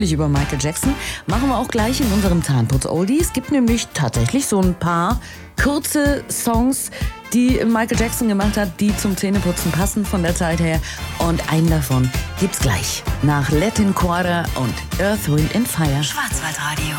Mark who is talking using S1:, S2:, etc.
S1: Über Michael Jackson machen wir auch gleich in unserem Zahnputz-Oldie. Es gibt nämlich tatsächlich so ein paar kurze Songs, die Michael Jackson gemacht hat, die zum Zähneputzen passen von der Zeit her. Und einen davon gibt's gleich nach Latin Quarter und Earth, Wind and Fire.
S2: Schwarzwaldradio.